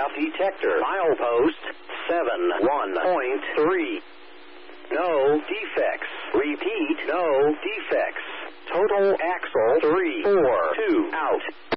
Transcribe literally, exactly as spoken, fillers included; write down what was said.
aircraft detector. Milepost seven one point three. No defects. Repeat, no defects. Total axle three four two out.